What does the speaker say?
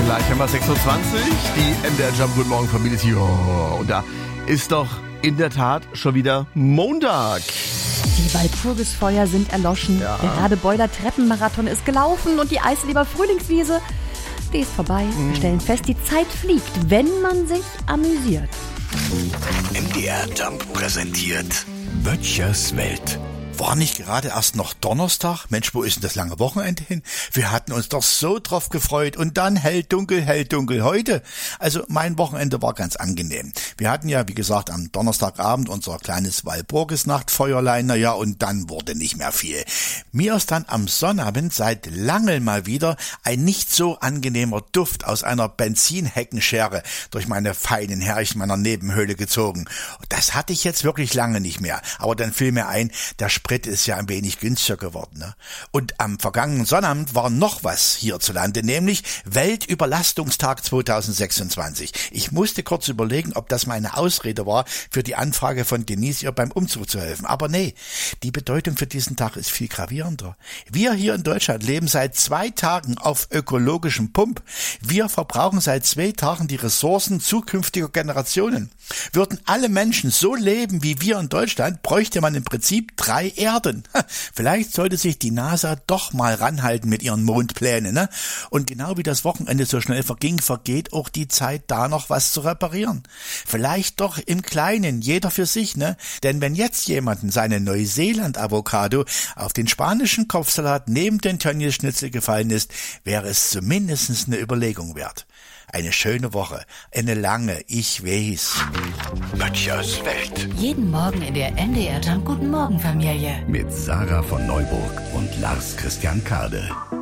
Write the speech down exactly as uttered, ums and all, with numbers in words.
Gleich haben wir sechs Uhr zwanzig, die M D R Jump Guten Morgen Familie ist hier. Und da ist doch in der Tat schon wieder Montag. Die Walpurgisfeuer sind erloschen, ja. Der Radebeuler Treppenmarathon ist gelaufen und die Eisleber Frühlingswiese, die ist vorbei. Mhm. Wir stellen fest, die Zeit fliegt, wenn man sich amüsiert. M D R Jump präsentiert Böttchers Welt. War nicht gerade erst noch Donnerstag? Mensch, wo ist denn das lange Wochenende hin? Wir hatten uns doch so drauf gefreut. Und dann hell, dunkel, hell, dunkel heute. Also mein Wochenende war ganz angenehm. Wir hatten ja, wie gesagt, am Donnerstagabend unser kleines Walpurgisnachtfeuerlein. Naja, und dann wurde nicht mehr viel. Mir ist dann am Sonnabend seit langem mal wieder ein nicht so angenehmer Duft aus einer Benzinheckenschere durch meine feinen Härchen meiner Nebenhöhle gezogen. Das hatte ich jetzt wirklich lange nicht mehr. Aber dann fiel mir ein, der Sprit ist ja ein wenig günstiger geworden. Ne? Und am vergangenen Sonnabend war noch was hierzulande, nämlich Weltüberlastungstag zweitausendsechsundzwanzig. Ich musste kurz überlegen, ob das meine Ausrede war, für die Anfrage von Denise ihr beim Umzug zu helfen. Aber nee, die Bedeutung für diesen Tag ist viel gravierender. Wir hier in Deutschland leben seit zwei Tagen auf ökologischem Pump. Wir verbrauchen seit zwei Tagen die Ressourcen zukünftiger Generationen. Würden alle Menschen so leben wie wir in Deutschland, bräuchte man im Prinzip drei Erden. Vielleicht sollte sich die NASA doch mal ranhalten mit ihren Mondplänen, ne? Und genau wie das Wochenende so schnell verging, vergeht auch die Zeit, da noch was zu reparieren. Vielleicht doch im Kleinen, jeder für sich, ne? Denn wenn jetzt jemandem seine Neuseeland-Avocado auf den spanischen Kopfsalat neben den Tönnies-Schnitzel gefallen ist, wäre es zumindest eine Überlegung wert. Eine schöne Woche, eine lange, ich weiß. Böttchers Welt. Jeden Morgen in der M D R Jump Guten Morgen Familie. Mit Sarah von Neuburg und Lars Christian Kade.